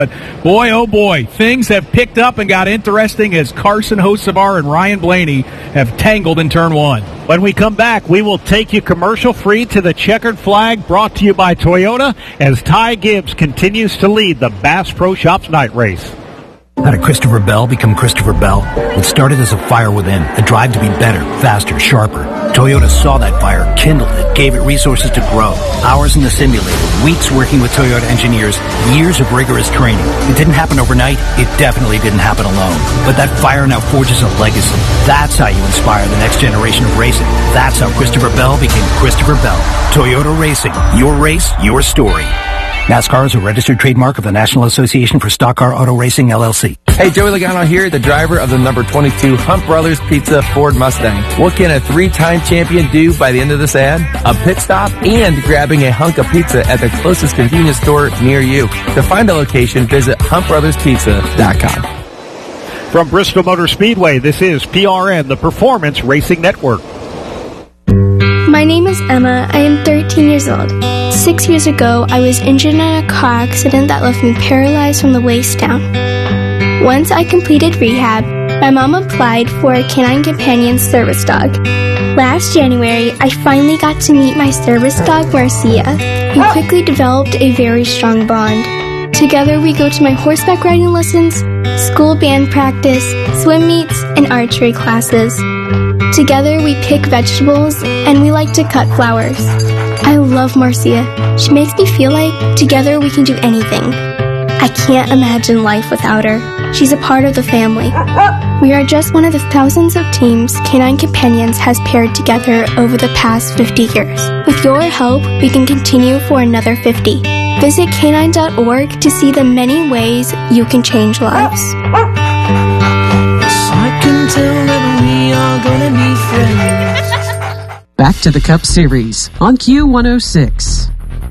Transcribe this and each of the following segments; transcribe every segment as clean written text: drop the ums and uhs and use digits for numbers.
But boy, oh boy, things have picked up and got interesting as Carson Hocevar and Ryan Blaney have tangled in turn one. When we come back, we will take you commercial-free to the checkered flag, brought to you by Toyota, as Ty Gibbs continues to lead the Bass Pro Shops night race. How did Christopher Bell become Christopher Bell? It started as a fire within, a drive to be better, faster, sharper. Toyota saw that fire, kindled it, gave it resources to grow. Hours in the simulator, weeks working with Toyota engineers, years of rigorous training. It didn't happen overnight. It definitely didn't happen alone. But that fire now forges a legacy. That's how you inspire the next generation of racing. That's how Christopher Bell became Christopher Bell. Toyota Racing. Your race, your story. NASCAR is a registered trademark of the National Association for Stock Car Auto Racing, LLC. Hey, Joey Logano here, the driver of the number 22 Hunt Brothers Pizza Ford Mustang. What can a 3-time champion do by the end of this ad? A pit stop and grabbing a hunk of pizza at the closest convenience store near you. To find a location, visit huntbrotherspizza.com. From Bristol Motor Speedway, this is PRN, the Performance Racing Network. My name is Emma. I am 13 years old. 6 years ago, I was injured in a car accident that left me paralyzed from the waist down. Once I completed rehab, my mom applied for a Canine Companion service dog. Last January, I finally got to meet my service dog, Marcia. We quickly developed a very strong bond. Together, we go to my horseback riding lessons, school band practice, swim meets, and archery classes. Together, we pick vegetables, and we like to cut flowers. I love Marcia. She makes me feel like together we can do anything. I can't imagine life without her. She's a part of the family. We are just one of the thousands of teams Canine Companions has paired together over the past 50 years. With your help, we can continue for another 50. Visit canine.org to see the many ways you can change lives. I can tell that we are gonna be friends. Back to the Cup Series on Q106.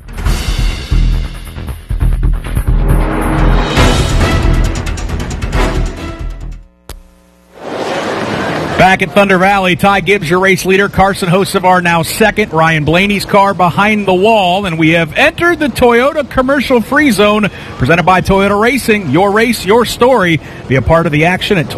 Back at Thunder Valley, Ty Gibbs, your race leader. Carson Hocevar now second. Ryan Blaney's car behind the wall. And we have entered the Toyota Commercial Free Zone, presented by Toyota Racing. Your race, your story. Be a part of the action at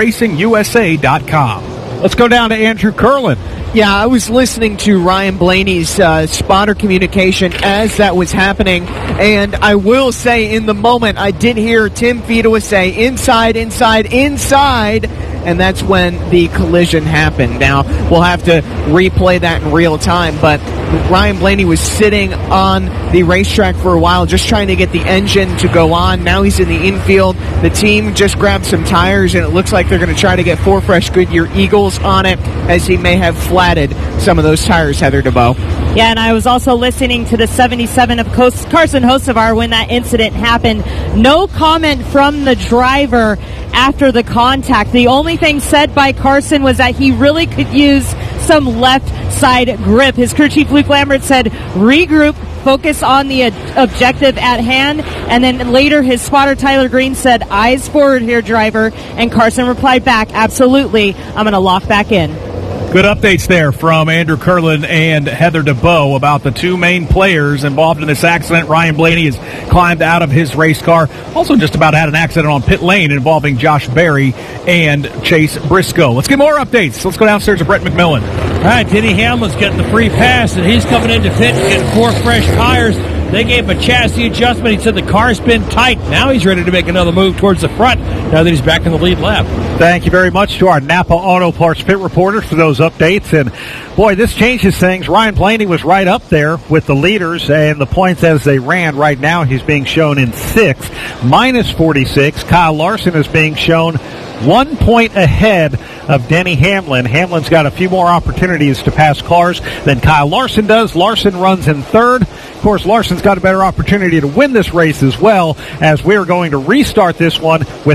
ToyotaRacingUSA.com. Let's go down to Andrew Curlin. Yeah, I was listening to Ryan Blaney's spotter communication as that was happening, and I will say in the moment I did hear Tim Fedewa say, inside, inside, inside, and that's when the collision happened. Now, we'll have to replay that in real time, but Ryan Blaney was sitting on the racetrack for a while just trying to get the engine to go on. Now he's in the infield. The team just grabbed some tires, and it looks like they're going to try to get 4 fresh Goodyear Eagles on it, as he may have flatted some of those tires, Heather DeBow. Yeah, and I was also listening to the 77 of Carson Hocevar when that incident happened. No comment from the driver after the contact. The only thing said by Carson was that he really could use some left side grip. His crew chief Luke Lambert said, regroup, focus on the objective at hand. And then later his spotter Tyler Green said, eyes forward here, driver. And Carson replied back, absolutely, I'm going to lock back in. Good updates there from Andrew Curlin and Heather DeBow about the two main players involved in this accident. Ryan Blaney has climbed out of his race car. Also just about had an accident on pit lane involving Josh Berry and Chase Briscoe. Let's get more updates. Let's go downstairs to Brett McMillan. All right, Denny Hamlin's getting the free pass, and he's coming into pit and getting 4 fresh tires. They gave him a chassis adjustment. He said the car's been tight. Now he's ready to make another move towards the front now that he's back in the lead lap. Thank you very much to our Napa Auto Parts pit reporters for those updates. And, boy, this changes things. Ryan Blaney was right up there with the leaders and the points as they ran. Right now he's being shown in 6th, minus 46. Kyle Larson is being shown 1 point ahead of Denny Hamlin. Hamlin's got a few more opportunities to pass cars than Kyle Larson does. Larson runs in 3rd. Of course, Larson's got a better opportunity to win this race as well, as we're going to restart this one with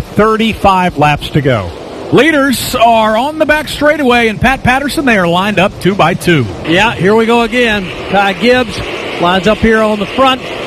35 laps to go. Leaders are on the back straightaway, and Pat Patterson, they are lined up 2 by 2. Yeah, here we go again. Ty Gibbs lines up here on the front.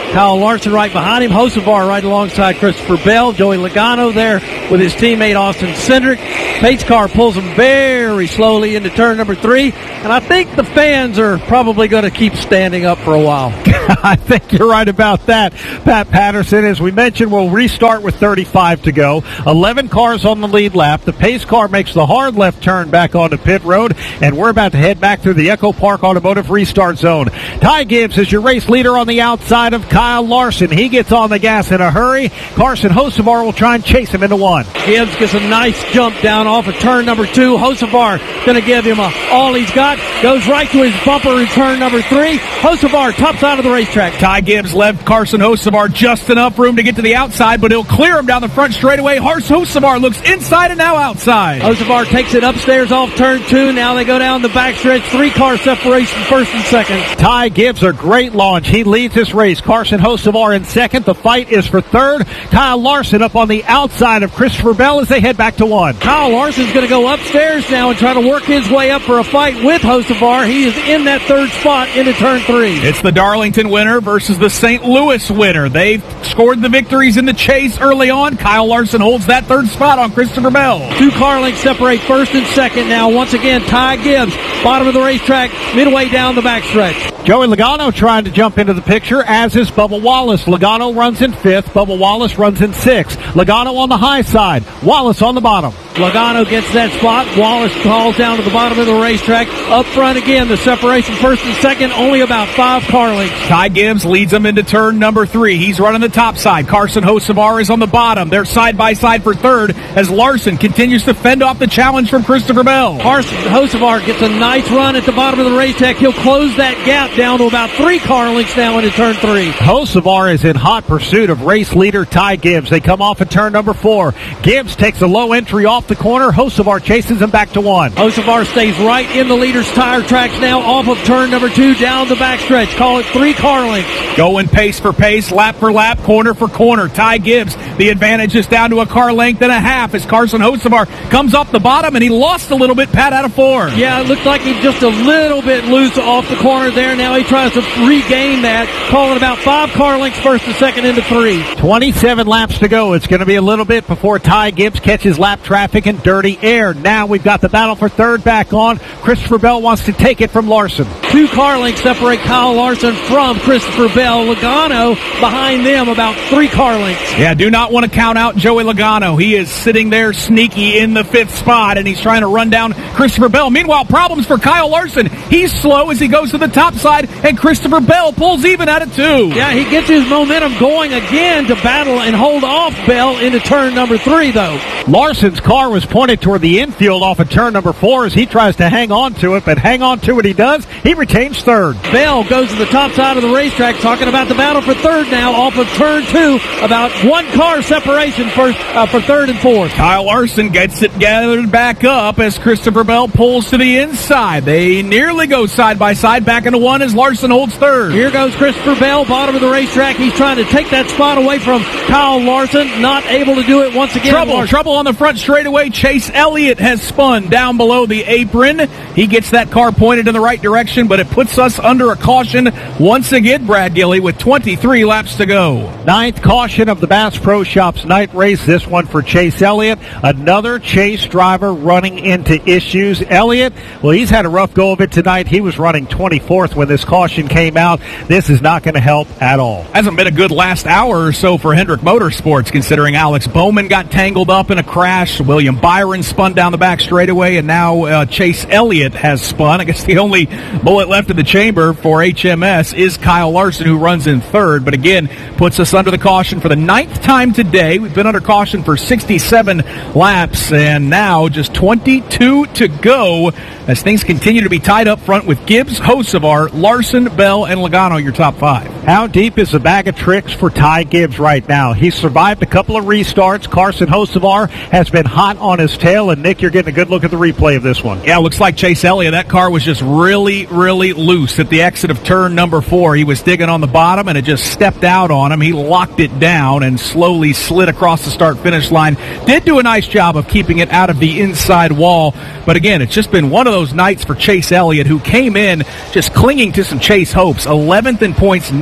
Kyle Larson right behind him. Hocevar right alongside Christopher Bell. Joey Logano there with his teammate Austin Cindric. Pace car pulls him very slowly into turn number 3. And I think the fans are probably going to keep standing up for a while. I think you're right about that, Pat Patterson. As we mentioned, we'll restart with 35 to go. 11 cars on the lead lap. The pace car makes the hard left turn back onto pit road, and we're about to head back through the Echo Park Automotive restart zone. Ty Gibbs is your race leader on the outside of Kyle Larson. He gets on the gas in a hurry. Carson Hocevar will try and chase him into 1. Gibbs gets a nice jump down off of turn number 2. Hocevar going to give him all he's got. Goes right to his bumper in turn number 3. Hocevar top side of the racetrack. Ty Gibbs left Carson Hocevar just enough room to get to the outside, but he'll clear him down the front straightaway. Hocevar looks inside and now outside. Hocevar takes it upstairs off turn 2. Now they go down the backstretch. 3-car separation, first and second. Ty Gibbs, a great launch. He leads this race. Carson Hocevar in second. The fight is for third. Kyle Larson up on the outside of Christopher Bell as they head back to 1. Kyle Larson's going to go upstairs now and try to work his way up for a fight with Hocevar. He is in that third spot into turn 3. It's the Darlington winner versus the St. Louis winner. They've scored the victories in the chase early on. Kyle Larson holds that third spot on Christopher Bell. 2-car lengths separate first and second now. Once again, Ty Gibbs, bottom of the racetrack, midway down the backstretch. Joey Logano trying to jump into the picture, as is Bubba Wallace. Logano runs in 5th. Bubba Wallace runs in 6th. Logano on the high side. Wallace on the bottom. Logano gets that spot. Wallace calls down to the bottom of the racetrack. Up front again, the separation first and second, only about 5-car lengths. Ty Gibbs leads him into turn number 3. He's running the top side. Carson Hocevar is on the bottom. They're side by side for third as Larson continues to fend off the challenge from Christopher Bell. Carson Hocevar gets a nice run at the bottom of the racetrack. He'll close that gap down to about 3-car lengths now into turn 3. Hocevar is in hot pursuit of race leader Ty Gibbs. They come off at turn number 4. Gibbs takes a low entry off the corner. Hocevar chases him back to 1. Hocevar stays right in the leader's tire tracks now off of turn number 2 down the backstretch. Call it 3-car lengths. Going pace for pace, lap for lap, corner for corner. Ty Gibbs, the advantage is down to a car length and a half as Carson Hocevar comes off the bottom, and he lost a little bit, Pat, out of 4. Yeah, it looked like he's just a little bit loose off the corner there. Now he tries to regain that, calling about 5-car lengths first and second into 3. 27 laps to go. It's going to be a little bit before Ty Gibbs catches lap traffic in dirty air. Now we've got the battle for third back on. Christopher Bell wants to take it from Larson. 2-car lengths separate Kyle Larson from Christopher Bell. Logano behind them about 3-car lengths. Yeah, do not want to count out Joey Logano. He is sitting there sneaky in the 5th spot, and he's trying to run down Christopher Bell. Meanwhile, problems for Kyle Larson. He's slow as he goes to the top side, and Christopher Bell pulls even at it too. Yeah, he gets his momentum going again to battle and hold off Bell into turn number 3, though. Larson's car was pointed toward the infield off of turn number 4 as he tries to hang on to it, but hang on to it he does. He retains third. Bell goes to the top side of the racetrack, talking about the battle for third now off of turn 2. About 1-car separation for third and fourth. Kyle Larson gets it gathered back up as Christopher Bell pulls to the inside. They nearly go side by side back into 1 as Larson holds third. Here goes Christopher Bell, bottom of the racetrack. He's trying to take that spot away from Kyle Larson. Not able to do it once again. Trouble on the front straightaway. Chase Elliott has spun down below the apron. He gets that car pointed in the right direction, but it puts us under a caution once again, Brad Gilly, with 23 laps to go. 9th caution of the Bass Pro Shops night race. This one for Chase Elliott. Another Chase driver running into issues. Elliott, well, he's had a rough go of it tonight. He was running 24th when this caution came out. This is not going to help at all. Hasn't been a good last hour or so for Hendrick Motorsports, considering Alex Bowman got tangled up in a crash. William Byron spun down the back straightaway, and now Chase Elliott has spun. I guess the only bullet left in the chamber for HMS is Kyle Larson, who runs in third, but again, puts us under the caution for the 9th time today. We've been under caution for 67 laps, and now just 22 to go as things continue to be tied up front with Gibbs, Hocevar, Larson, Bell, and Logano, your top 5. How deep is the bag of tricks for Ty Gibbs right now? He's survived a couple of restarts. Carson Hocevar has been hot on his tail, and Nick, you're getting a good look at the replay of this one. Yeah, looks like Chase Elliott. That car was just really, really loose at the exit of turn number 4. He was digging on the bottom, and it just stepped out on him. He locked it down and slowly slid across the start-finish line. Did do a nice job of keeping it out of the inside wall, but again, it's just been one of those nights for Chase Elliott, who came in just clinging to some chase hopes. 11th in points,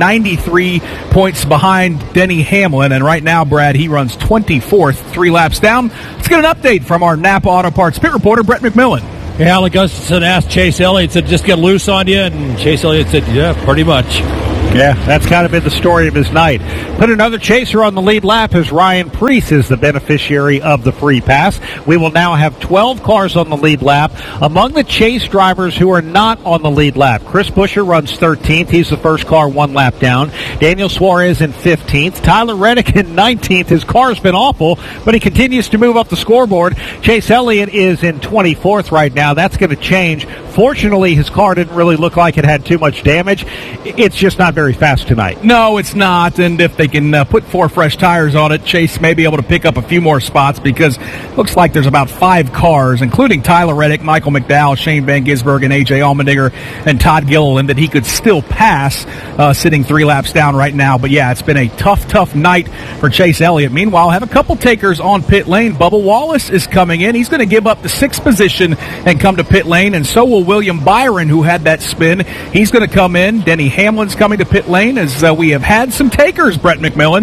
93 points behind Denny Hamlin. And right now, Brad, he runs 24th, 3 laps down. Let's get an update from our Napa Auto Parts pit reporter, Brett McMillan. Yeah, Alec Gustafson asked Chase Elliott, said, just get loose on you, and Chase Elliott said, yeah, pretty much. Yeah, that's kind of been the story of his night. Put another chaser on the lead lap as Ryan Preece is the beneficiary of the free pass. We will now have 12 cars on the lead lap. Among the chase drivers who are not on the lead lap, Chris Buescher runs 13th. He's the first car 1 lap down. Daniel Suarez in 15th. Tyler Reddick in 19th. His car's been awful, but he continues to move up the scoreboard. Chase Elliott is in 24th right now. That's going to change. Fortunately, his car didn't really look like it had too much damage. It's just not very fast tonight. No, it's not. And if they can put 4 fresh tires on it, Chase may be able to pick up a few more spots because it looks like there's about 5 cars, including Tyler Reddick, Michael McDowell, Shane Van Gisbergen, and A.J. Allmendinger and Todd Gilliland that he could still pass sitting 3 laps down right now. But, yeah, it's been a tough night for Chase Elliott. Meanwhile, have a couple takers on pit lane. Bubba Wallace is coming in. He's going to give up the 6th position and come to pit lane, and so will William Byron, who had that spin. He's going to come in. Denny Hamlin's coming to pit lane as we have had some takers, Brett McMillan.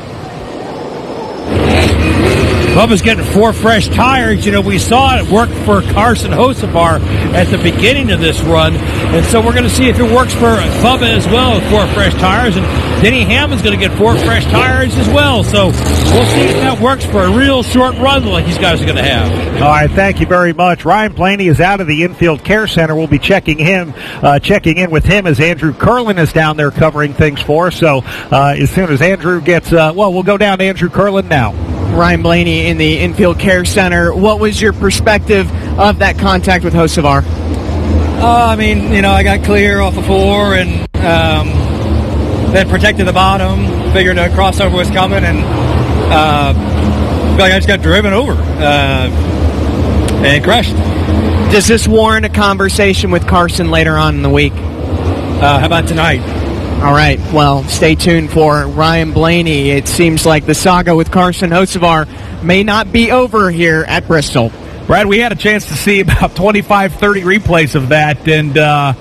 Bubba's getting 4 fresh tires. You know, we saw it work for Carson Hocevar at the beginning of this run. And so we're going to see if it works for Bubba as well with 4 fresh tires. And Denny Hamlin's going to get 4 fresh tires as well. So we'll see if that works for a real short run like these guys are going to have. All right, thank you very much. Ryan Blaney is out of the infield care center. We'll be checking in with him as Andrew Curlin is down there covering things for us. So as soon as Andrew gets, we'll go down to Andrew Curlin now. Ryan Blaney in the infield care center. What was your perspective of that contact with Hocevar? I got clear off of 4 and then protected the bottom, figured a crossover was coming, and feel like I just got driven over and crashed. Does this warrant a conversation with Carson later on in the week? How about tonight? All right, well, stay tuned for Ryan Blaney. It seems like the saga with Carson Hocevar may not be over here at Bristol. Brad, we had a chance to see about 25, 30 replays of that, and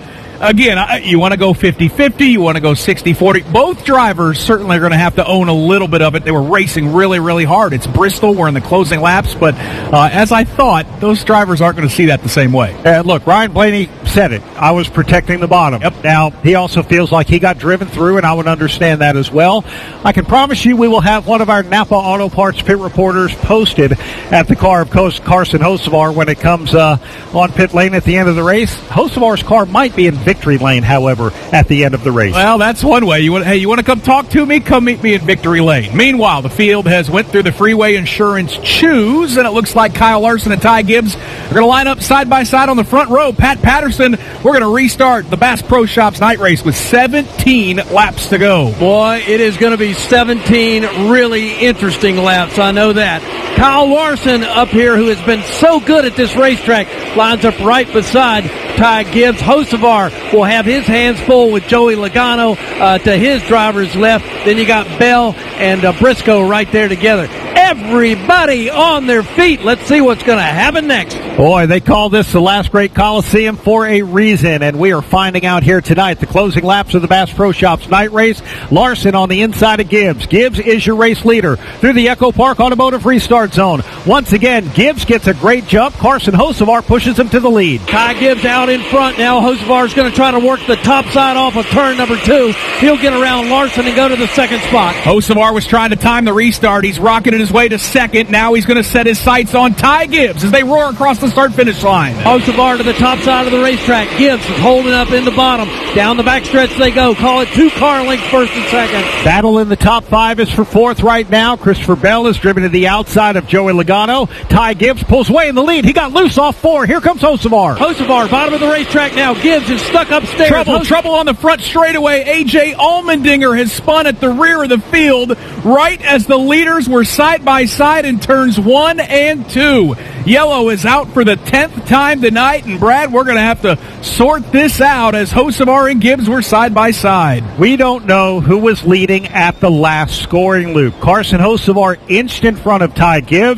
again, you want to go 50-50, you want to go 60-40. Both drivers certainly are going to have to own a little bit of it. They were racing really, really hard. It's Bristol. We're in the closing laps, but as I thought, those drivers aren't going to see that the same way. Look, Ryan Blaney said it. I was protecting the bottom. Yep. Now, he also feels like he got driven through, and I would understand that as well. I can promise you we will have one of our Napa Auto Parts pit reporters posted at the car of Carson Hocevar when it comes on pit lane at the end of the race. Hocevar's car might be in victory lane, however, at the end of the race. Well, that's one way. You want to come talk to me? Come meet me in victory lane. Meanwhile, the field has went through the Freeway Insurance Choose, and it looks like Kyle Larson and Ty Gibbs are going to line up side by side on the front row. Pat Patterson, we're going to restart the Bass Pro Shops night race with 17 laps to go. Boy, it is going to be 17 really interesting laps. I know that. Kyle Larson up here, who has been so good at this racetrack, lines up right beside Ty Gibbs. Hocevar will have his hands full with Joey Logano to his driver's left. Then you got Bell and Briscoe right there together. Everybody on their feet. Let's see what's going to happen next. Boy, they call this the last great Coliseum for a reason, and we are finding out here tonight. The closing laps of the Bass Pro Shops night race. Larson on the inside of Gibbs. Gibbs is your race leader through the Echo Park Automotive Restart Zone. Once again, Gibbs gets a great jump. Carson Hocevar pushes him to the lead. Ty Gibbs out in front now. Hocevar is going to try to work the top side off of turn number 2. He'll get around Larson and go to the second spot. Hocevar was trying to time the restart. He's rocketed his way to second. Now he's going to set his sights on Ty Gibbs as they roar across the start-finish line. Hocevar to the top side of the racetrack. Gibbs is holding up in the bottom. Down the backstretch they go. Call it 2 car lengths first and second. Battle in the top 5 is for 4th right now. Christopher Bell is driven to the outside of Joey Logano. Ty Gibbs pulls away in the lead. He got loose off 4. Here comes Hocevar. Hocevar, bottom of the racetrack now. Gibbs is stuck upstairs. Trouble on the front straightaway. A.J. Allmendinger has spun at the rear of the field right as the leaders were side by side in turns 1 and 2. Yellow is out for the 10th time tonight, and Brad, we're going to have to sort this out as Hocevar and Gibbs were side by side. We don't know who was leading at the last scoring loop. Carson Hocevar inched in front of Ty Gibbs.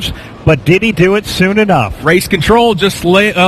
but did he do it soon enough? Race control just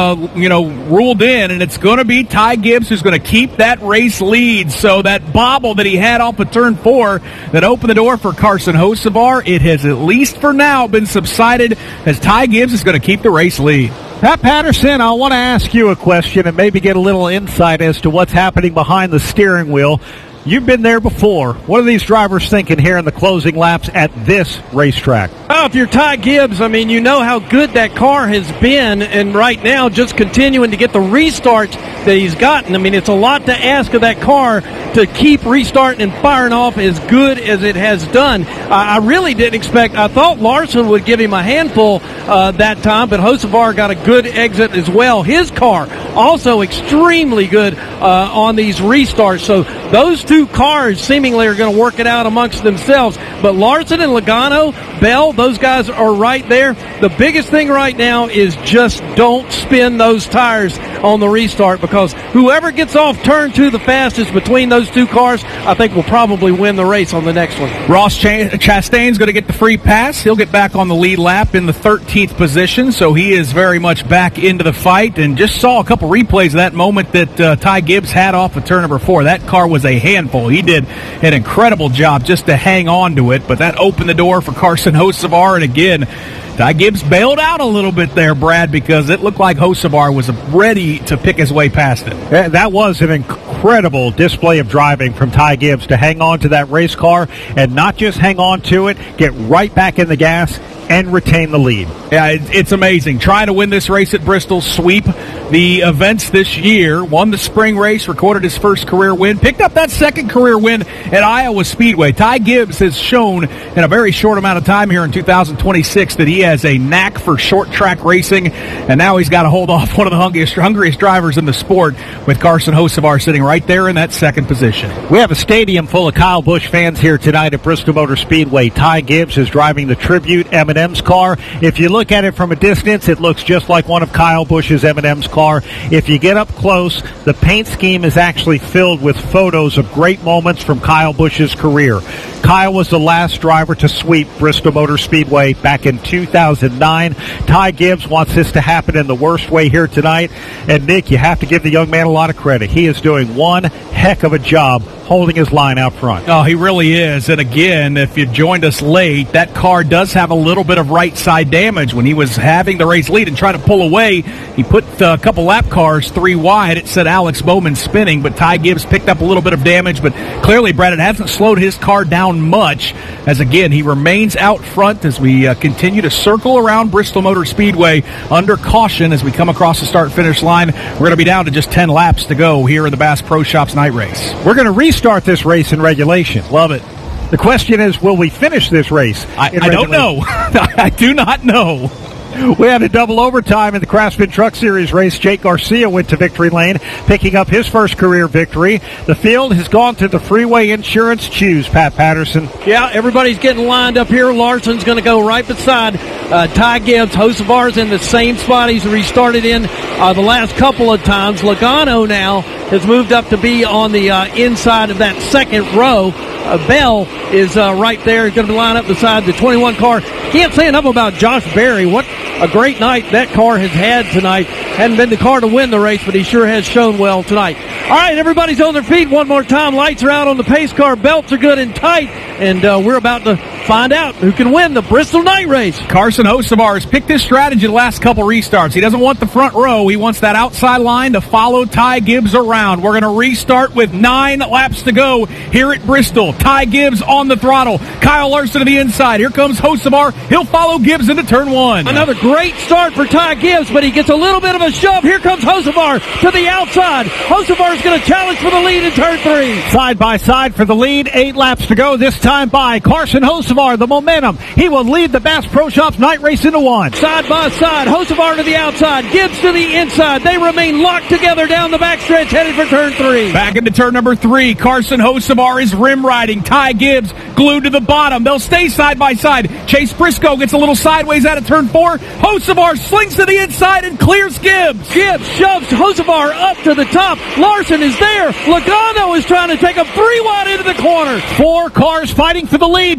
ruled in, and it's going to be Ty Gibbs who's going to keep that race lead. So that bobble that he had off of turn 4 that opened the door for Carson Hocevar, it has at least for now been subsided as Ty Gibbs is going to keep the race lead. Pat Patterson, I want to ask you a question and maybe get a little insight as to what's happening behind the steering wheel. You've been there before. What are these drivers thinking here in the closing laps at this racetrack? Oh, if you're Ty Gibbs, I mean, you know how good that car has been, and right now just continuing to get the restarts that he's gotten. I mean, it's a lot to ask of that car to keep restarting and firing off as good as it has done. I really didn't expect, I thought Larson would give him a handful that time, but Hocevar got a good exit as well. His car also extremely good on these restarts. So those two cars seemingly are going to work it out amongst themselves. But Larson and Logano, Bell, those guys are right there. The biggest thing right now is just don't spin those tires on the restart, because whoever gets off turn 2 the fastest between those two cars, I think will probably win the race on the next one. Ross Chastain's going to get the free pass. He'll get back on the lead lap in the 13th position, so he is very much back into the fight, and just saw a couple replays of that moment that Ty Gibbs had off of turn number 4. That car was a handful. He did an incredible job just to hang on to it, but that opened the door for Carson Hocevar, and again, Ty Gibbs bailed out a little bit there, Brad, because it looked like Hocevar was ready to pick his way past it. That was an incredible display of driving from Ty Gibbs to hang on to that race car, and not just hang on to it, get right back in the gas and retain the lead. Yeah, it's amazing. Trying to win this race at Bristol, sweep the events this year, won the spring race, recorded his first career win, picked up that second career win at Iowa Speedway. Ty Gibbs has shown in a very short amount of time here in 2026 that he has a knack for short track racing, and now he's got to hold off one of the hungriest drivers in the sport, with Carson Hocevar sitting right there in that second position. We have a stadium full of Kyle Busch fans here tonight at Bristol Motor Speedway. Ty Gibbs is driving the Tribute M&M's car. If you look at it from a distance, it looks just like one of Kyle Busch's M&M's car. If you get up close, the paint scheme is actually filled with photos of great moments from Kyle Busch's career. Kyle was the last driver to sweep Bristol Motor Speedway back in 2009. Ty Gibbs wants this to happen in the worst way here tonight. And Nick, you have to give the young man a lot of credit. He is doing one heck of a job holding his line out front. Oh, he really is. And again, if you joined us late, that car does have a little bit of right side damage. When he was having the race lead and trying to pull away, he put a couple lap cars 3 wide. It said Alex Bowman spinning, but Ty Gibbs picked up a little bit of damage. But clearly, Brad, it hasn't slowed his car down much, as again, he remains out front as we continue to circle around Bristol Motor Speedway under caution as we come across the start-finish line. We're going to be down to just 10 laps to go here in the Bass Pro Shops night race. We're going to restart this race in regulation. Love it. The question is, will we finish this race? I don't know. I do not know. We had a double overtime in the Craftsman Truck Series race. Jake Garcia went to victory lane, picking up his first career victory. The field has gone to the Freeway Insurance Choose, Pat Patterson. Yeah, everybody's getting lined up here. Larson's going to go right beside Ty Gibbs. Hocevar's in the same spot he's restarted in the last couple of times. Logano now has moved up to be on the inside of that second row. Bell is right there. He's going to line up beside the 21 car. Can't say enough about Josh Berry. What a great night that car has had tonight. Hadn't been the car to win the race, but he sure has shown well tonight. All right, everybody's on their feet one more time. Lights are out on the pace car. Belts are good and tight. And we're about to find out who can win the Bristol night race. Carson Hocevar has picked his strategy the last couple restarts. He doesn't want the front row. He wants that outside line to follow Ty Gibbs around. We're going to restart with 9 laps to go here at Bristol. Ty Gibbs on the throttle. Kyle Larson to the inside. Here comes Hocevar. He'll follow Gibbs into turn 1. Another great start for Ty Gibbs, but he gets a little bit of a shove. Here comes Hocevar to the outside. Hocevar's going to challenge for the lead in turn 3. Side by side for the lead. 8 laps to go. This time by Carson Hocevar. The momentum. He will lead the Bass Pro Shops night race into 1. Side by side. Hocevar to the outside. Gibbs to the inside. They remain locked together down the backstretch headed for turn 3. Back into turn number 3. Carson Hocevar is rim riding. Ty Gibbs glued to the bottom. They'll stay side by side. Chase Briscoe gets a little sideways out of turn 4. Hocevar slings to the inside and clears Gibbs. Gibbs shoves Hocevar up to the top. Larson is there. Logano is trying to take him 3 wide into the corner. 4 cars fighting for the lead. Joey Logano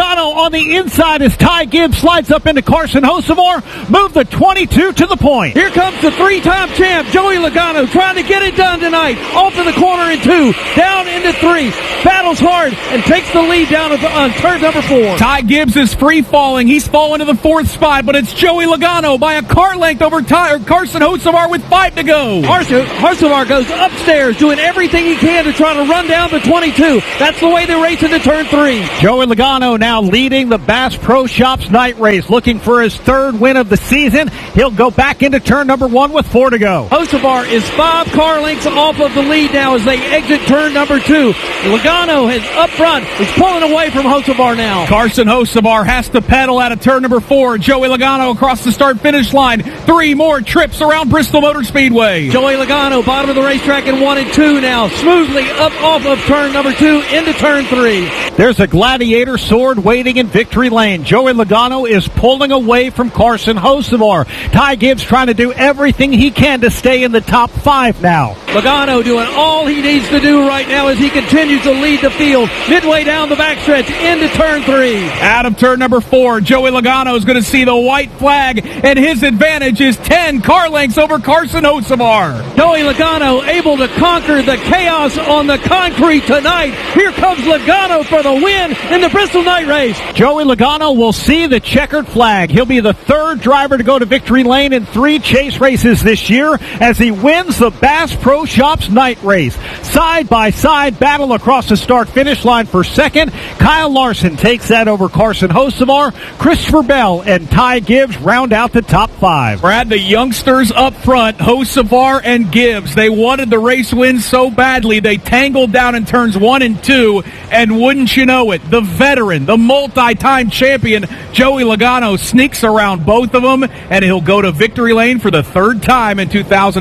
Logano on the inside as Ty Gibbs slides up into Carson Hocevar. Move the 22 to the point. Here comes the three-time champ, Joey Logano, trying to get it done tonight. Off in the corner in 2, down into 3. Battles hard and takes the lead down on turn number 4. Ty Gibbs is free falling. He's fallen to the 4th spot, but it's Joey Logano by a car length over Carson Hocevar with 5 to go. Hocevar goes upstairs, doing everything he can to try to run down the 22. That's the way they race into turn 3. Joey Logano now leading the Bass Pro Shops night race, looking for his 3rd win of the season. He'll go back into turn number 1 with 4 to go. Hocevar is 5 car lengths off of the lead now as they exit turn number 2. Logano is up front. He's pulling away from Hocevar now. Carson Hocevar has to pedal out of turn number 4. Joey Logano across the start-finish line. 3 more trips around Bristol Motor Speedway. Joey Logano, bottom of the racetrack in 1 and 2 now. Smoothly up off of turn number 2 into turn 3. There's a Gladiator sword waiting in victory lane. Joey Logano is pulling away from Carson Hocevar. Ty Gibbs trying to do everything he can to stay in the top 5 now. Logano doing all he needs to do right now as he continues to lead the field. Midway down the backstretch into turn 3. Out of turn number 4, Joey Logano is going to see the white flag, and his advantage is 10 car lengths over Carson Hocevar. Joey Logano able to conquer the chaos on the concrete tonight. Here comes Logano for the win in the Bristol night race. Joey Logano will see the checkered flag. He'll be the 3rd driver to go to victory lane in 3 chase races this year as he wins the Bass Pro Shops night race. Side-by-side battle across the start-finish line for 2nd. Kyle Larson takes that over Carson Hocevar. Christopher Bell and Ty Gibbs round out the top 5. Brad, the youngsters up front, Hocevar and Gibbs, they wanted the race win so badly they tangled down in turns 1 and 2, and wouldn't you know it, the veteran, the multi-time champion, Joey Logano sneaks around both of them, and he'll go to victory lane for the 3rd time in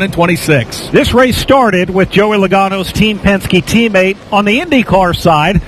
2026. This race started with Joey Logano's Team Penske teammate on the IndyCar side,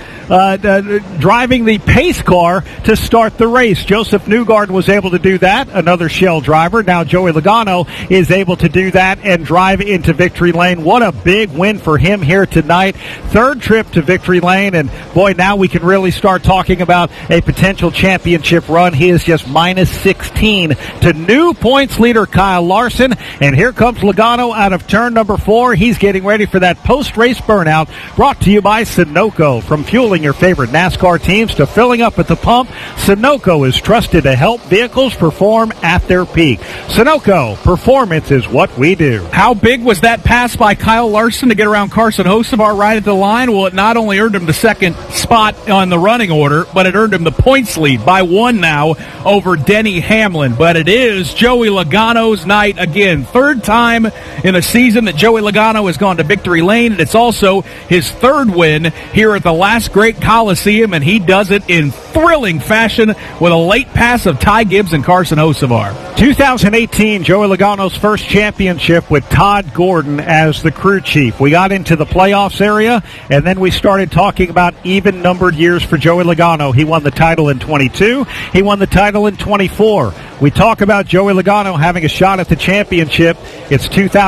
driving the pace car to start the race. Joseph Newgard was able to do that, another Shell driver. Now Joey Logano is able to do that and drive into victory lane. What a big win for him here tonight. 3rd trip to victory lane, and boy, now we can really start talking about a potential championship run. He is just minus 16 to new points leader Kyle Larson, and here comes Logano out of turn number 4. He's getting ready for that post-race burnout, brought to you by Sunoco. From fueling your favorite NASCAR teams to filling up at the pump, Sunoco is trusted to help vehicles perform at their peak. Sunoco, performance is what we do. How big was that pass by Kyle Larson to get around Carson Hocevar right at the line? Well, it not only earned him the 2nd spot on the running order, but it earned him the points lead by 1 now over Denny Hamlin. But it is Joey Logano's night again. 3rd time in a season that Joey Logano has gone to victory lane, and it's also his 3rd win here at the last great Coliseum, and he does it in thrilling fashion with a late pass of Ty Gibbs and Carson Hocevar. 2018, Joey Logano's first championship with Todd Gordon as the crew chief. We got into the playoffs area, and then we started talking about even-numbered years for Joey Logano. He won the title in 22. He won the title in 24. We talk about Joey Logano having a shot at the championship. It's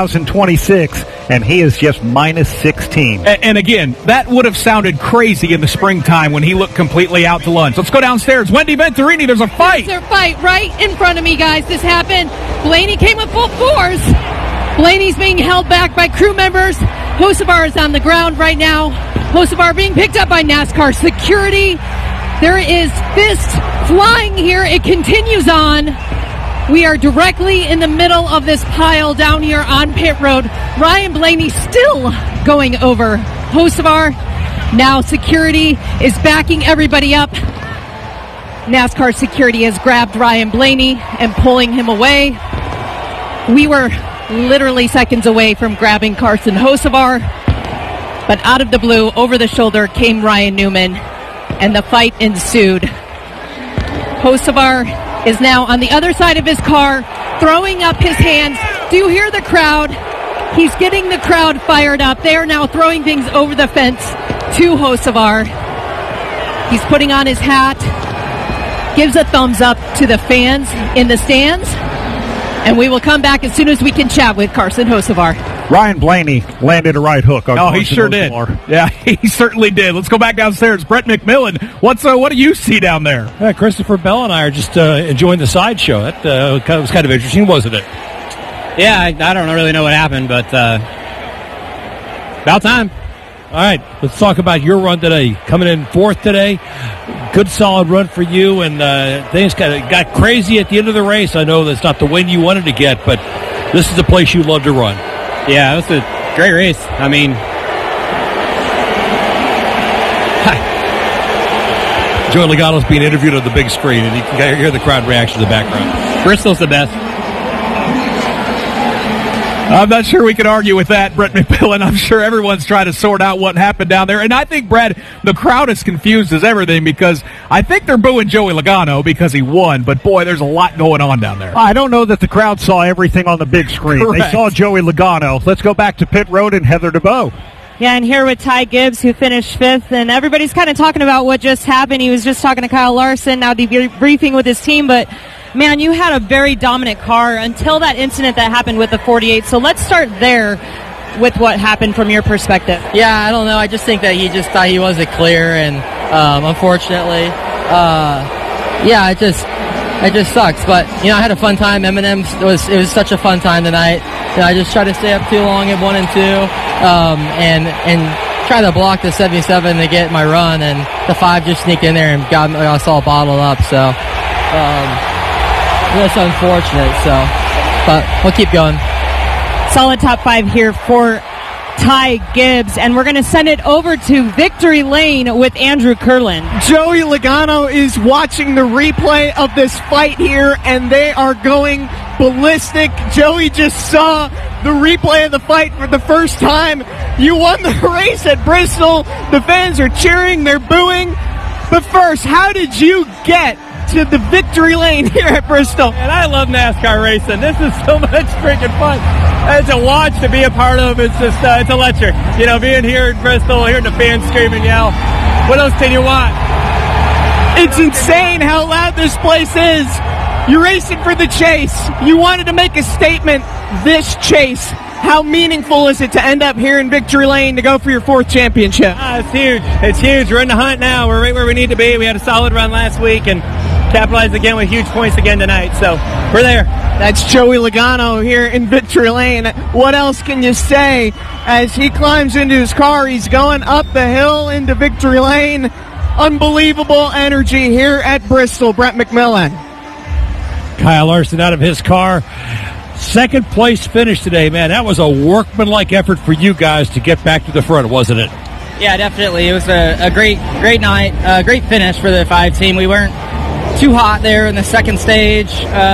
2026, and he is just minus 16. And again, that would have sounded crazy in the springtime when he looked completely out to lunch. Let's go downstairs. Wendy Venturini, there's a fight. There's a fight right in front of me, guys. This happened. Blaney came with full force. Blaney's being held back by crew members. Hocevar is on the ground right now. Hocevar being picked up by NASCAR security. There is fist flying here. It continues on. We are directly in the middle of this pile down here on pit road. Ryan Blaney still going over Hocevar. Now security is backing everybody up. NASCAR security has grabbed Ryan Blaney and pulling him away. We were literally seconds away from grabbing Carson Hocevar, but out of the blue, over the shoulder, came Ryan Newman, and the fight ensued. Hocevar is now on the other side of his car, throwing up his hands. Do you hear the crowd? He's getting the crowd fired up. They are now throwing things over the fence to Hocevar. He's putting on his hat, gives a thumbs up to the fans in the stands, and we will come back as soon as we can chat with Carson Hocevar. Ryan Blaney landed a right hook. Oh, he sure did. Yeah, he certainly did. Let's go back downstairs. Brett McMillan, what do you see down there? Christopher Bell and I are just enjoying the sideshow. That was kind of interesting, wasn't it? Yeah, I don't really know what happened, but about time. All right, let's talk about your run today. Coming in fourth today, good solid run for you, and things got crazy at the end of the race. I know that's not the win you wanted to get, but this is the place you love to run. Yeah, it was a great race. I mean, Joey Logano's being interviewed on the big screen, and you can hear the crowd reaction in the background. Bristol's the best. I'm not sure we can argue with that, Brett McMillan. I'm sure everyone's trying to sort out what happened down there. And I think, Brad, the crowd is confused as everything because I think they're booing Joey Logano because he won. But, boy, there's a lot going on down there. I don't know that the crowd saw everything on the big screen. Correct. They saw Joey Logano. Let's go back to pit road and Heather DeBow. Yeah, and here with Ty Gibbs, who finished fifth, and everybody's kind of talking about what just happened. He was just talking to Kyle Larson, now debriefing with his team, but man, you had a very dominant car until that incident that happened with the 48. So let's start there with what happened from your perspective. Yeah, I don't know. I just think that he just thought he wasn't clear, and unfortunately, it just sucks. But I had a fun time. M&M's it was such a fun time tonight. I just tried to stay up too long at 1 and 2, and try to block the 77 to get my run, and the 5 just sneaked in there and got us all bottled up. So. That's unfortunate, but we'll keep going. Solid top 5 here for Ty Gibbs, and we're going to send it over to Victory Lane with Andrew Curlin. Joey Logano is watching the replay of this fight here, and they are going ballistic. Joey just saw the replay of the fight for the first time. You won the race at Bristol. The fans are cheering, they're booing. But first, how did you get to the victory lane here at Bristol? And I love NASCAR racing. This is so much freaking fun. It's a watch to be a part of. It's just, it's electric. Being here in Bristol, hearing the fans scream and yell. What else can you want? It's insane how loud this place is. You're racing for the chase. You wanted to make a statement. This chase, how meaningful is it to end up here in Victory Lane to go for your 4th championship? It's huge. It's huge. We're in the hunt now. We're right where we need to be. We had a solid run last week and capitalized again with huge points again tonight. So we're there. That's Joey Logano here in Victory Lane. What else can you say? As he climbs into his car, he's going up the hill into Victory Lane. Unbelievable energy here at Bristol. Brett McMillan. Kyle Larson out of his car. Second place finish today, man. That was a workmanlike effort for you guys to get back to the front, wasn't it? Yeah, definitely. It was a great night, great finish for the 5 team. We weren't too hot there in the second stage,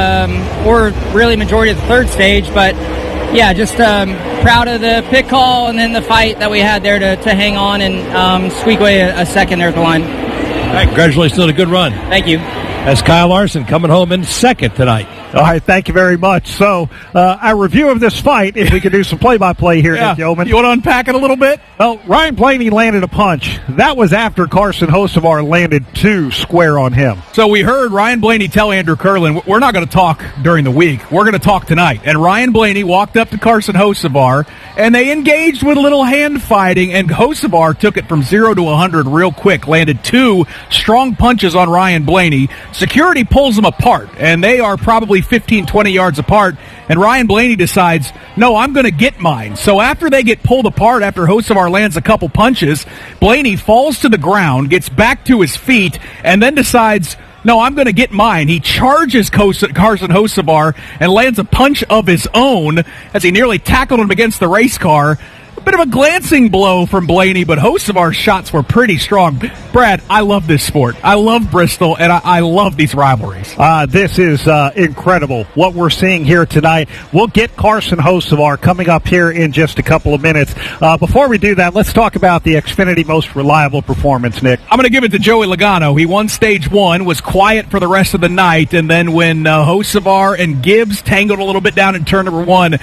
or really majority of the third stage, but yeah, just proud of the pit call and then the fight that we had there to hang on and squeak away a second there at the line. All right, congratulations on a good run. Thank you. That's Kyle Larson coming home in second tonight. All right, thank you very much. So, a review of this fight, if we could do some play-by-play here, Nick Yeoman. You want to unpack it a little bit? Well, Ryan Blaney landed a punch. That was after Carson Hocevar landed 2 square on him. So we heard Ryan Blaney tell Andrew Curlin, we're not going to talk during the week. We're going to talk tonight. And Ryan Blaney walked up to Carson Hocevar, and they engaged with a little hand fighting, and Hocevar took it from 0 to 100 real quick, landed 2 strong punches on Ryan Blaney. Security pulls them apart, and they are probably 15, 20 yards apart, and Ryan Blaney decides, no, I'm going to get mine. So after they get pulled apart, after Hocevar lands a couple punches, Blaney falls to the ground, gets back to his feet, and then decides, no, I'm going to get mine. He charges Carson Hocevar and lands a punch of his own as he nearly tackled him against the race car. A bit of a glancing blow from Blaney, but Hocevar's shots were pretty strong. Brad, I love this sport. I love Bristol, and I love these rivalries. This is incredible, what we're seeing here tonight. We'll get Carson Hocevar coming up here in just a couple of minutes. Before we do that, let's talk about the Xfinity Most Reliable Performance, Nick. I'm going to give it to Joey Logano. He won Stage 1, was quiet for the rest of the night, and then when Hocevar and Gibbs tangled a little bit down in turn number 1,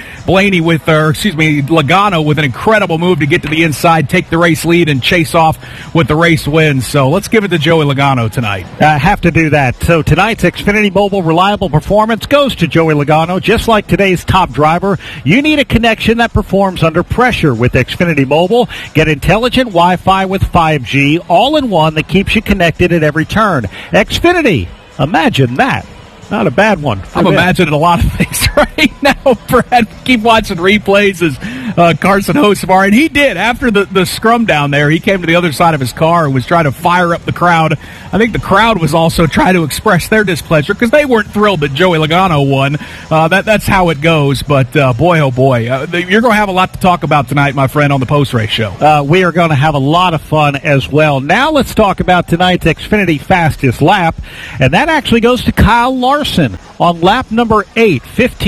Logano with an incredible move to get to the inside, take the race lead, and chase off with the race win. win. So let's give it to Joey Logano tonight. Have to do that. So tonight's Xfinity Mobile reliable performance goes to Joey Logano. Just like today's top driver, you need a connection that performs under pressure with Xfinity Mobile. Get intelligent Wi-Fi with 5G, all in one that keeps you connected at every turn. Xfinity, imagine that. Not a bad one. I'm imagining a lot of things right now, Brad. Keep watching replays as Carson Hocevar, and he did. After the scrum down there, he came to the other side of his car and was trying to fire up the crowd. I think the crowd was also trying to express their displeasure because they weren't thrilled that Joey Logano won. That's how it goes, but boy, oh boy. You're going to have a lot to talk about tonight, my friend, on the post-race show. We are going to have a lot of fun as well. Now let's talk about tonight's Xfinity fastest lap, and that actually goes to Kyle Larson on lap number 8,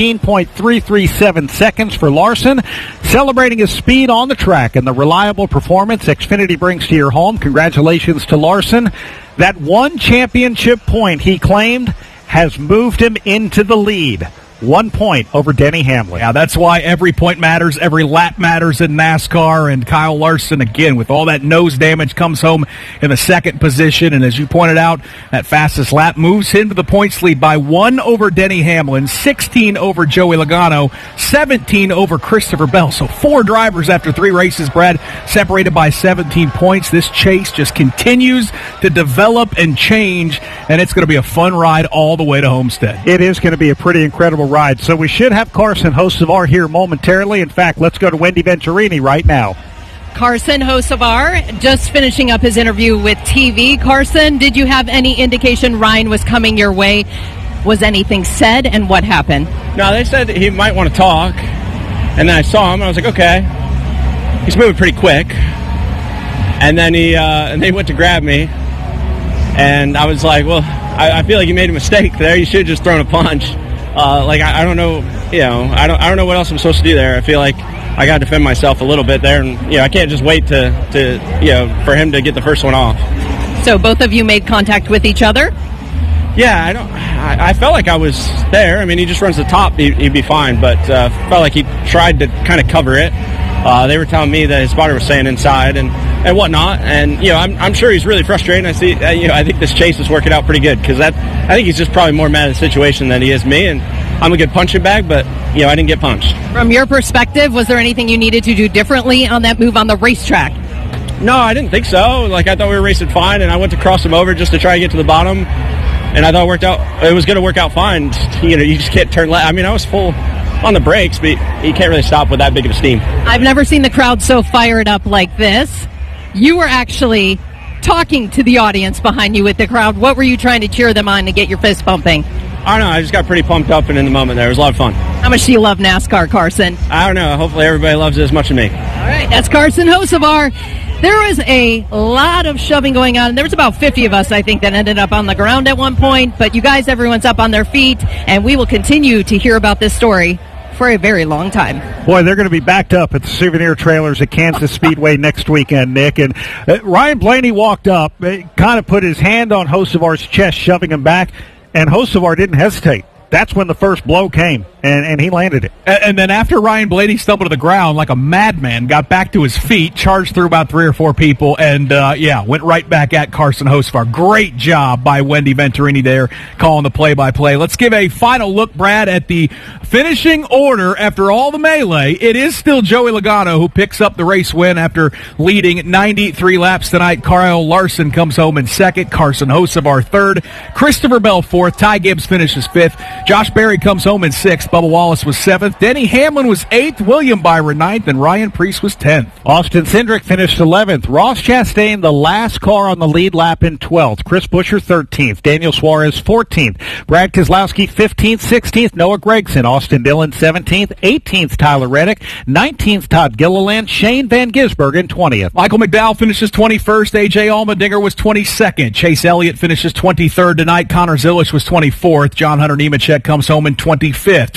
15.337 seconds for Larson, celebrating his speed on the track and the reliable performance Xfinity brings to your home. Congratulations to Larson. That one championship point he claimed has moved him into the lead. 1 point over Denny Hamlin. Yeah, that's why every point matters, every lap matters in NASCAR, and Kyle Larson, again, with all that nose damage, comes home in the second position, and as you pointed out, that fastest lap moves him to the points lead by 1 over Denny Hamlin, 16 over Joey Logano, 17 over Christopher Bell. So 4 drivers after 3 races, Brad, separated by 17 points. This chase just continues to develop and change, and it's going to be a fun ride all the way to Homestead. It is going to be a pretty incredible ride. So we should have Carson Hocevar here momentarily. In fact, let's go to Wendy Venturini right now. Carson Hocevar just finishing up his interview with TV. Carson, did you have any indication Ryan was coming your way? Was anything said, and what happened? No, they said he might want to talk, and then I saw him, and I was like, okay. He's moving pretty quick. And then and they went to grab me, and I was like, well, I feel like you made a mistake there. You should have just thrown a punch. I don't know, I don't know what else I'm supposed to do there. I feel like I got to defend myself a little bit there, and I can't just wait to for him to get the first one off. So both of you made contact with each other? Yeah, I felt like I was there. I mean, he just runs the top, he'd be fine, but felt like he tried to kind of cover it. They were telling me that his spotter was staying inside and whatnot, and I'm sure he's really frustrated. I see, I think this chase is working out pretty good because I think he's just probably more mad at the situation than he is me, and I'm a good punching bag, but I didn't get punched. From your perspective, was there anything you needed to do differently on that move on the racetrack? No, I didn't think so. I thought we were racing fine, and I went to cross him over just to try to get to the bottom, and I thought it was going to work out fine. You just can't turn left. I mean, I was full on the brakes, but you can't really stop with that big of a steam. I've never seen the crowd so fired up like this. You were actually talking to the audience behind you with the crowd. What were you trying to cheer them on to get your fist pumping? I don't know. I just got pretty pumped up and in the moment there. It was a lot of fun. How much do you love NASCAR, Carson? I don't know. Hopefully everybody loves it as much as me. All right, that's Carson Hocevar. There was a lot of shoving going on. There was about 50 of us, I think, that ended up on the ground at one point. But you guys, everyone's up on their feet, and we will continue to hear about this story for a very long time. Boy, they're going to be backed up at the souvenir trailers at Kansas Speedway next weekend, Nick. And Ryan Blaney walked up, kind of put his hand on Hocevar's chest, shoving him back, and Hocevar didn't hesitate. That's when the first blow came, and he landed it. And then after Ryan Blaney stumbled to the ground like a madman, got back to his feet, charged through about 3 or 4 people, and, went right back at Carson Hocevar. Great job by Wendy Venturini there calling the play-by-play. Let's give a final look, Brad, at the finishing order after all the melee. It is still Joey Logano who picks up the race win after leading 93 laps tonight. Kyle Larson comes home in second. Carson Hocevar third. Christopher Bell fourth. Ty Gibbs finishes fifth. Josh Berry comes home in sixth. Bubba Wallace was seventh. Denny Hamlin was eighth. William Byron ninth. And Ryan Preece was 10th. Austin Cindric finished 11th. Ross Chastain, the last car on the lead lap, in 12th. Chris Buescher 13th. Daniel Suarez 14th. Brad Keselowski 15th. 16th. Noah Gragson. Austin Dillon 17th. 18th. Tyler Reddick. 19th. Todd Gilliland. Shane Van Gisbergen 20th. Michael McDowell finishes 21st. A.J. Allmendinger was 22nd. Chase Elliott finishes 23rd tonight. Connor Zilisch was 24th. John Hunter Nemechek comes home in 25th.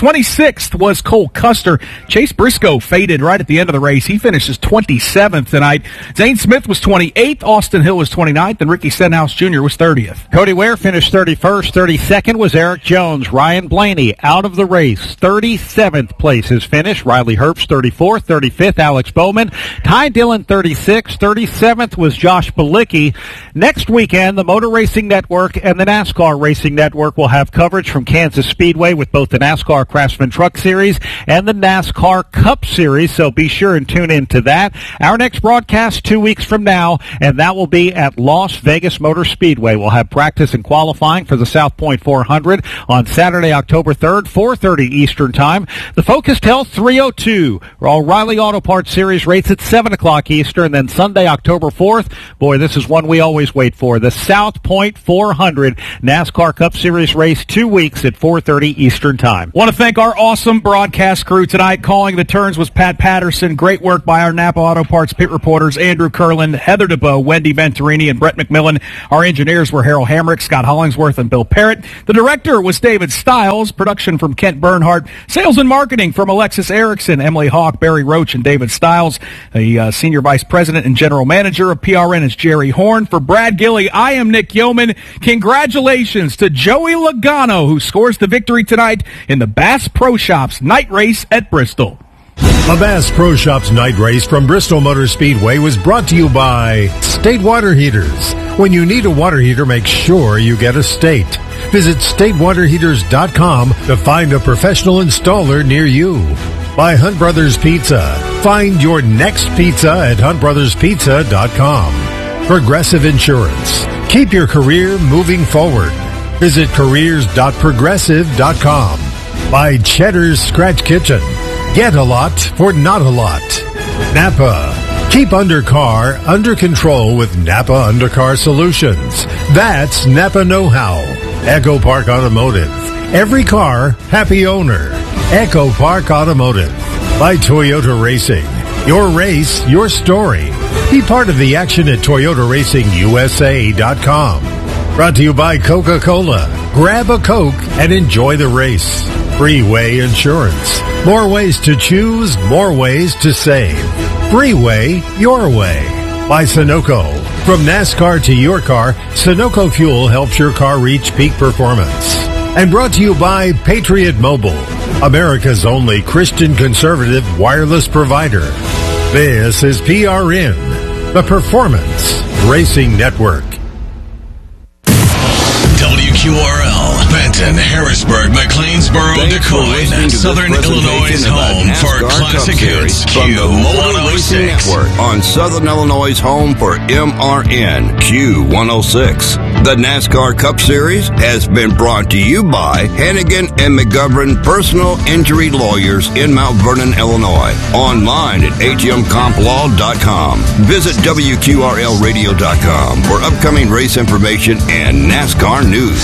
26th was Cole Custer. Chase Briscoe faded right at the end of the race. He finishes 27th tonight. Zane Smith was 28th. Austin Hill was 29th. And Ricky Stenhouse Jr. was 30th. Cody Ware finished 31st. 32nd was Eric Jones. Ryan Blaney out of the race. 37th place his finish. Riley Herbst 34th. 35th Alex Bowman. Ty Dillon 36th. 37th was Josh Balicki. Next weekend, the Motor Racing Network and the NASCAR Racing Network will have coverage from Kansas Speedway with both the NASCAR Craftsman Truck Series and the NASCAR Cup Series, so be sure and tune into that. Our next broadcast 2 weeks from now, and that will be at Las Vegas Motor Speedway. We'll have practice and qualifying for the South Point 400 on Saturday, October 3rd, 4:30 Eastern Time. The Focus Tell 302, O'Reilly Auto Parts Series race at 7 o'clock Eastern, then Sunday, October 4th. Boy, this is one we always wait for. The South Point 400 NASCAR Cup Series race, 2 weeks at 4:30 Eastern Time. Want to thank our awesome broadcast crew tonight. Calling the turns was Pat Patterson. Great work by our Napa Auto Parts pit reporters Andrew Curlin, Heather DeBow, Wendy Venturini, and Brett McMillan. Our engineers were Harold Hamrick, Scott Hollingsworth, and Bill Parrott. The director was David Stiles. Production from Kent Bernhardt. Sales and marketing from Alexis Erickson, Emily Hawk, Barry Roach, and David Stiles. The senior vice president and general manager of PRN is Jerry Horn. For Brad Gilly, I am Nick Yeoman. Congratulations to Joey Logano, who scores the victory tonight in the Bass Pro Shops night race at Bristol. A Bass Pro Shops night race from Bristol Motor Speedway was brought to you by State Water Heaters. When you need a water heater, make sure you get a State. Visit statewaterheaters.com to find a professional installer near you. By Hunt Brothers Pizza. Find your next pizza at huntbrotherspizza.com. Progressive Insurance. Keep your career moving forward. Visit careers.progressive.com. By Cheddar's Scratch Kitchen. Get a lot for not a lot. Napa. Keep undercar under control with Napa Undercar Solutions. That's Napa know-how. Echo Park Automotive. Every car, happy owner. Echo Park Automotive. By Toyota Racing. Your race, your story. Be part of the action at ToyotaRacingUSA.com. Brought to you by Coca-Cola. Grab a Coke and enjoy the race. Freeway Insurance. More ways to choose, more ways to save. Freeway, your way. By Sunoco. From NASCAR to your car, Sunoco Fuel helps your car reach peak performance. And brought to you by Patriot Mobile, America's only Christian conservative wireless provider. This is PRN, the Performance Racing Network. WQRL, Benton, Harrisburg, McLeansboro, DeCoy, Southern Illinois' home for classic hits. From the Motor Racing Network on Southern Illinois' home for MRN Q106. The NASCAR Cup Series has been brought to you by Hannigan and McGovern Personal Injury Lawyers in Mount Vernon, Illinois. Online at hmcomplaw.com. Visit WQRLradio.com for upcoming race information and NASCAR news.